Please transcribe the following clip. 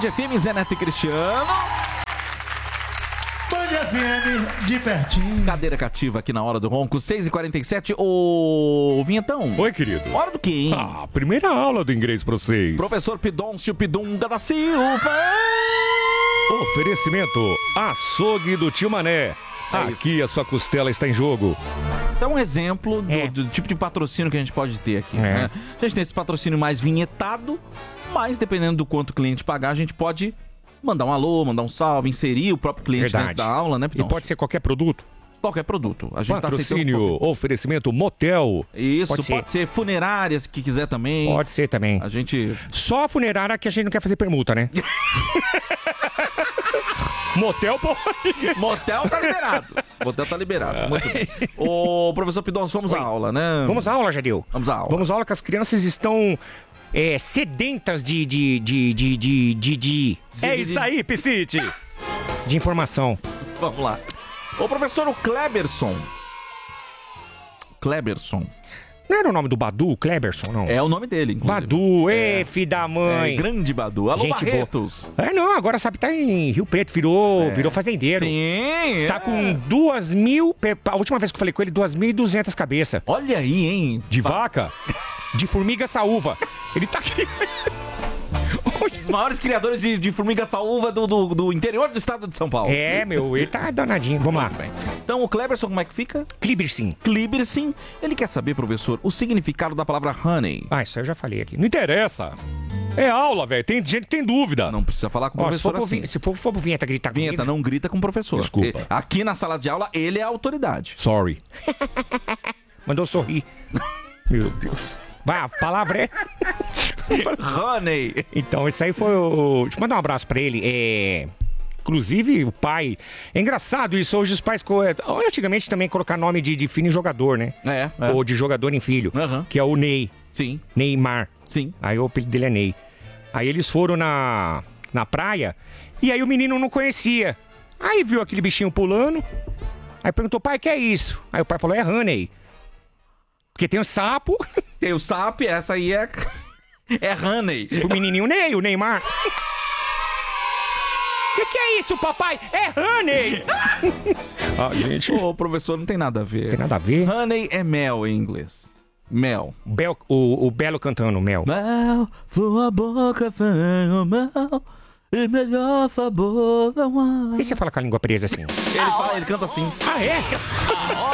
FM, Zé Neto e Cristiano. Band FM, de pertinho. Cadeira cativa aqui na Hora do Ronco, 6h47. Ô, Vinhetão. Oi, querido. Hora do quê, hein? Primeira aula do inglês pra vocês. Professor Pidôncio Pidunga da Silva. Oferecimento, açougue do Tio Mané. Aqui a sua costela está em jogo. Isso é um exemplo do tipo de patrocínio que a gente pode ter aqui. Né? A gente tem esse patrocínio mais vinhetado, mas dependendo do quanto o cliente pagar, a gente pode mandar um alô, mandar um salve, inserir o próprio cliente dentro da aula, né, Pidoncio? E pode ser qualquer produto? Qualquer produto. A gente patrocínio, oferecimento, motel. Isso, pode ser funerária, se quiser também. Pode ser também. A gente... Só a funerária que a gente não quer fazer permuta, né? Motel pode. Motel tá liberado. Motel tá liberado. Muito bem. Ô, professor Pidoncio, vamos à aula, né? Vamos à aula, Jadil. Vamos à aula. Vamos à aula que as crianças estão sedentas de... É isso aí, Piscite. De informação. Vamos lá. Ô, professor, o Kleberson. Não era o nome do Badu, Kleberson, não? É o nome dele, inclusive. Badu, filho da mãe. Grande Badu. Alô, gente Barretos. Boa. Não, agora sabe, tá em Rio Preto, virou fazendeiro. Sim, Tá com 2.000, a última vez que eu falei com ele, 2.200 cabeças. Olha aí, hein? De vaca, de formiga saúva. Ele tá aqui... Os maiores criadores de formiga saúva do interior do estado de São Paulo. Ele tá danadinho. Vamos lá. Então, o Kleberson, como é que fica? Kliberson. Ele quer saber, professor, o significado da palavra honey. Isso eu já falei aqui. Não interessa. É aula, velho. Tem gente que tem dúvida. Não precisa falar com o professor assim. Se for pro Vinheta gritar comigo... Vinheta, não grita com o professor. Desculpa. Aqui na sala de aula, ele é a autoridade. Sorry. Mandou sorrir. Meu Deus. Vai, a palavra é... Honey. Então, esse aí foi o... Deixa eu mandar um abraço pra ele. Inclusive, o pai... É engraçado isso. Hoje os pais... Antigamente também colocar nome de filho em jogador, né? Ou de jogador em filho. Que é o Ney. Sim. Neymar. Sim. Aí o apelido dele é Ney. Aí eles foram na praia. E aí o menino não conhecia. Aí viu aquele bichinho pulando. Aí perguntou, pai, que é isso? Aí o pai falou, é honey. Porque tem o sapo. Tem o sapo, essa aí é honey. O menininho Ney, o Neymar. Que é isso, papai? É honey. Gente... Ô, professor, não tem nada a ver. Tem nada a ver? Honey é mel em inglês. Mel. O Belo cantando, mel. Mel, sua boca tem o mel. E melhor sabor é o mar. E você fala com a língua presa assim? Ele canta assim. Ah, é?